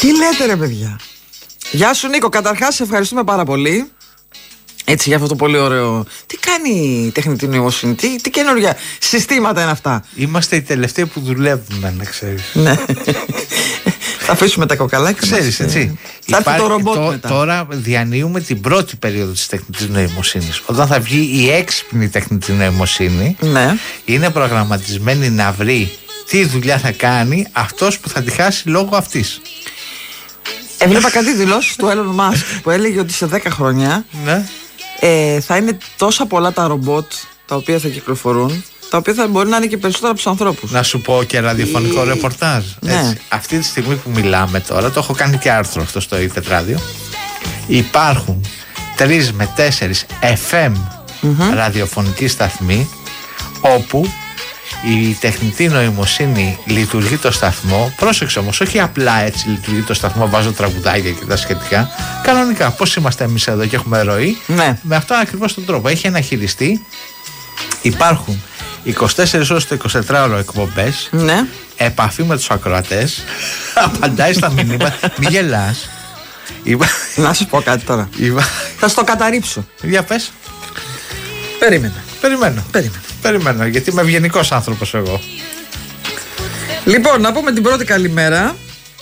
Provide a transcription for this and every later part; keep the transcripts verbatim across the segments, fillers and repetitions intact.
Τι λέτε ρε παιδιά. Γεια σου Νίκο, καταρχάς σε ευχαριστούμε πάρα πολύ. Έτσι για αυτό το πολύ ωραίο. Τι κάνει η τεχνητή νοημοσύνη, τι, τι καινούργια συστήματα είναι αυτά. Είμαστε οι τελευταίοι που δουλεύουμε, να ξέρεις. Ναι. Θα αφήσουμε τα κοκαλάκια. Ξέρεις, μας, έτσι. Θα έρθει το ρομπότ το, μετά. Τώρα διανύουμε την πρώτη περίοδο της τεχνητής νοημοσύνης. Όταν θα βγει η έξυπνη τεχνητή νοημοσύνη, ναι. είναι προγραμματισμένη να βρει τι δουλειά θα κάνει αυτός που θα τη χάσει λόγω αυτής. Έβλεπα κάτι δηλώσεις του Elon Musk που έλεγε ότι σε δέκα χρόνια ναι. ε, θα είναι τόσα πολλά τα ρομπότ τα οποία θα κυκλοφορούν, τα οποία θα μπορεί να είναι και περισσότερα από τους ανθρώπους. Να σου πω και ραδιοφωνικό Η... ρεπορτάζ. Ναι. Έτσι. Αυτή τη στιγμή που μιλάμε τώρα, το έχω κάνει και άρθρο αυτό στο Ιππετράδιο. Υπάρχουν τρεις με τέσσερις εφ εμ mm-hmm. ραδιοφωνικοί σταθμοί όπου η τεχνητή νοημοσύνη λειτουργεί το σταθμό. Πρόσεξε όμως, όχι απλά έτσι λειτουργεί το σταθμό, βάζω τραγουδάκια και τα σχετικά. Κανονικά, πώς είμαστε εμείς εδώ και έχουμε ροή, ναι. με αυτόν ακριβώς τον τρόπο. Έχει ένα χειριστή, υπάρχουν είκοσι τέσσερις ώρες το εικοσιτετράωρο εκπομπές, ναι. επαφή με τους ακροατές, απαντάει στα μηνύματα. Μη γελάς. Να σου πω κάτι τώρα. Θα στο καταρρύψω. Για πες. Περίμενα. Περιμένω. Περίμενα. Περιμένω, γιατί είμαι ευγενικός άνθρωπος εγώ. Λοιπόν, να πούμε την πρώτη καλημέρα.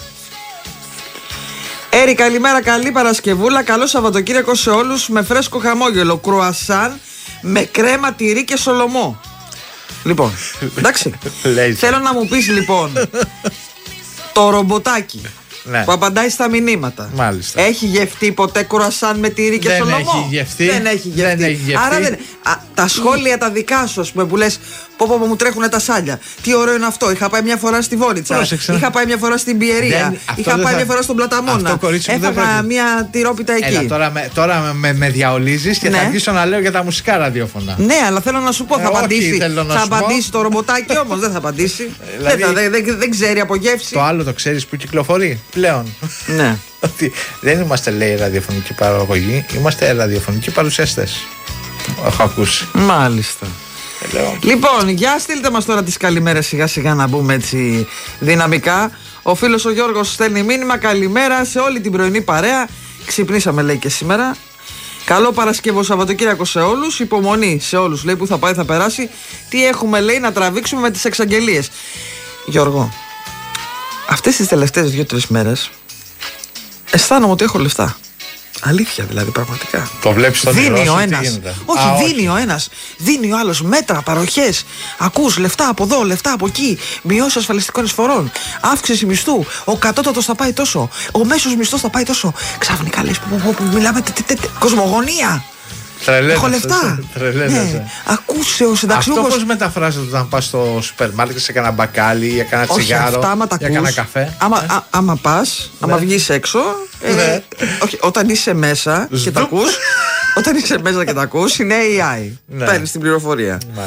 Έρη, καλημέρα, καλή Παρασκευούλα. Καλό Σαββατοκύριακο σε όλους με φρέσκο χαμόγελο. Κρουασάν με κρέμα, τυρί και σολομό. Λοιπόν, εντάξει. Θέλω να μου πεις λοιπόν το ρομποτάκι ναι. που απαντάει στα μηνύματα. Μάλιστα. Έχει γευτεί ποτέ κρουασάν με τυρί και δεν σολομό? Έχει γευτεί. Δεν έχει γευτεί. Δεν έχει γευτεί. Άρα δεν... Α, τα σχόλια τα δικά σου, ας πούμε, που λες πω πω πω μου τρέχουνε τα σάλια. Τι ωραίο είναι αυτό. Είχα πάει μια φορά στη Βόνιτσα. Πρόσεξε. Είχα πάει μια φορά στην Πιερία. Είχα πάει θα... μια φορά στον Πλαταμόνα. Έφαγα μια τυρόπιτα εκεί. Έλα, τώρα με, τώρα με, με διαολίζεις και ναι. θα αρχίσω να λέω για τα μουσικά ραδιόφωνα. Ναι, αλλά θέλω να σου πω, θα ε, απαντήσει. Θα απαντήσει πω. το ρομποτάκι όμως, δεν θα απαντήσει. δηλαδή, δεν, δεν, δεν, δεν ξέρει από γεύση. Το άλλο το ξέρεις που κυκλοφορεί πλέον. Ναι. Ότι δεν είμαστε, λέει, ραδιοφωνική παραγωγή, είμαστε ραδιοφωνικοί παρουσιαστές. Έχω ακούσει. Μάλιστα. Λέω. Λοιπόν, για στείλτε μας τώρα τις καλημέρες σιγά σιγά να μπούμε έτσι δυναμικά. Ο φίλος ο Γιώργος στέλνει μήνυμα. Καλημέρα σε όλη την πρωινή παρέα. Ξυπνήσαμε, λέει, και σήμερα. Καλό Παρασκευό Σαββατοκύριακο σε όλους. Υπομονή σε όλους, λέει, που θα πάει θα περάσει. Τι έχουμε, λέει, να τραβήξουμε με τις εξαγγελίες. Γιώργο, αυτές τις τελευταίες δύο-τρεις μέρες αισθάνομαι ότι έχω λεφτά. Αλήθεια, δηλαδή, πραγματικά. Το βλέπεις στον δίνει νερό, ο ένας. Όχι, Α, δίνει όχι. ο ένας. Δίνει ο άλλος μέτρα, παροχές. Ακούς λεφτά από εδώ, λεφτά από εκεί. Μειώσεις ασφαλιστικών εισφορών. Αύξηση μισθού. Ο κατώτατος θα πάει τόσο. Ο μέσος μισθός θα πάει τόσο. Ξαφνικά λες που μιλάμε. Κοσμογονία. Τρελαίνεσαι. Έχω λεφτά. Ναι. Ακούσε ο συνταξιούχος. Αυτό πώς μεταφράζεται όταν πας στο σούπερ μάρκετ σε κανένα μπακάλι για κανένα τσιγάρο, για κανένα καφέ? Άμα, α, άμα πας, ναι. άμα βγεις έξω, ε, ναι. όχι, όταν είσαι μέσα και τα ακούς, όταν είσαι μέσα και τα ακούς, είναι έι άι. Ναι. Παίρνεις την πληροφορία.